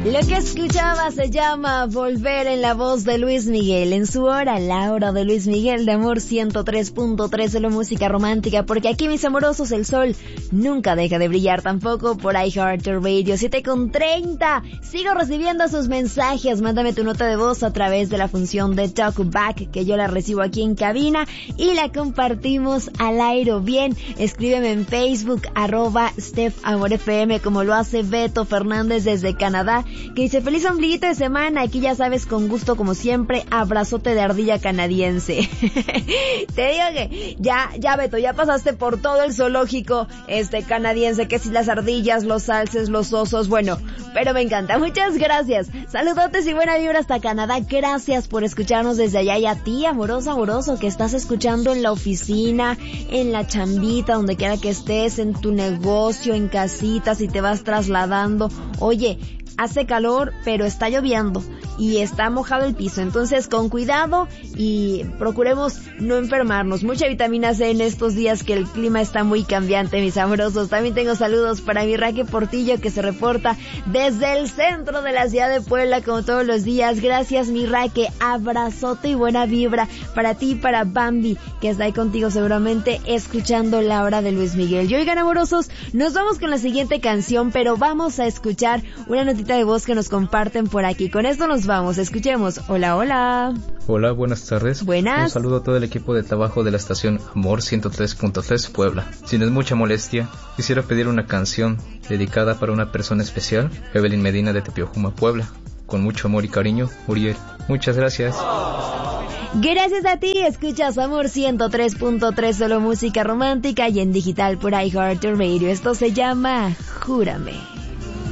Lo que escuchaba se llama Volver, en la voz de Luis Miguel. En su hora, la hora de Luis Miguel de Amor 103.3, solo música romántica, porque aquí, mis amorosos, el sol nunca deja de brillar, tampoco por iHeartRadio. 7:30. Sigo recibiendo sus mensajes. Mándame tu nota de voz a través de la función de Talkback, que yo la recibo aquí en cabina y la compartimos al aire. Bien, escríbeme en Facebook, @StephAmorFM, como lo hace Beto Fernández desde Canadá, que dice: feliz ombliguito de semana, aquí ya sabes, con gusto como siempre, abrazote de ardilla canadiense. Te digo que ya Beto, ya pasaste por todo el zoológico canadiense, que si las ardillas, los alces, los osos, bueno, pero me encanta. Muchas gracias, saludotes y buena vibra hasta Canadá. Gracias por escucharnos desde allá, y a ti, amoroso, que estás escuchando en la oficina, en la chambita, donde quiera que estés, en tu negocio, en casita, si te vas trasladando. Oye, hace calor, pero está lloviendo y está mojado el piso, entonces con cuidado y procuremos no enfermarnos. Mucha vitamina C en estos días que el clima está muy cambiante, mis amorosos. También tengo saludos para mi Raque Portillo, que se reporta desde el centro de la ciudad de Puebla, como todos los días. Gracias, mi Raque, abrazote y buena vibra para ti y para Bambi, que está ahí contigo seguramente escuchando la hora de Luis Miguel. Y oigan, amorosos, nos vamos con la siguiente canción, pero vamos a escuchar una notita de voz que nos comparten por aquí. Con esto nos vamos, escuchemos. Hola, hola. Hola, buenas tardes. Buenas. Un saludo a todo el equipo de trabajo de la estación Amor 103.3 Puebla. Si no es mucha molestia, quisiera pedir una canción dedicada para una persona especial, Evelyn Medina de Tepiojuma, Puebla. Con mucho amor y cariño, Uriel. Muchas gracias. Gracias a ti, escuchas Amor 103.3, solo música romántica, y en digital por iHeartRadio. Esto se llama Júrame.